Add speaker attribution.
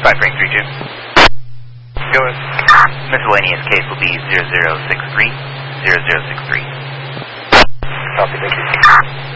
Speaker 1: 5 frame 32.
Speaker 2: Go ahead.
Speaker 1: Miscellaneous case will be 0063. 0063.
Speaker 2: Copy, thank you.